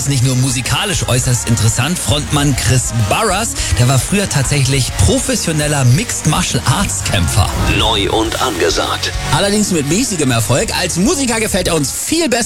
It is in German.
ist nicht nur musikalisch äußerst interessant. Frontmann Chris Burrus, der war früher tatsächlich professioneller Mixed Martial Arts Kämpfer. Neu und angesagt. Allerdings mit mäßigem Erfolg. Als Musiker gefällt er uns viel besser